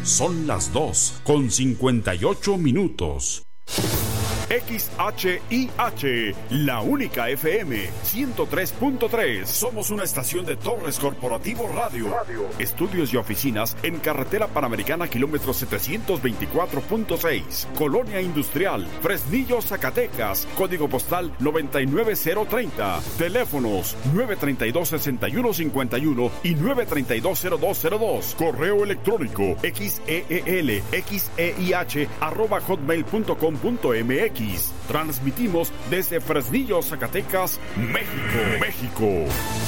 Son las 2:58. XHIH, la única FM 103.3. Somos una estación de Torres Corporativo Radio. Estudios y oficinas en Carretera Panamericana, kilómetro 724.6. Colonia Industrial, Fresnillo, Zacatecas. Código postal 99030. Teléfonos 932-6151 y 932-0202. Correo electrónico xeelxeih@hotmail.com.mx. Transmitimos desde Fresnillo, Zacatecas, México.